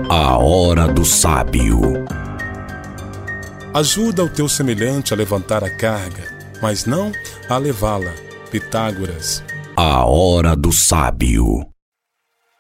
A hora do sábio. Ajuda o teu semelhante a levantar a carga, mas não a levá-la. Pitágoras. A hora do sábio.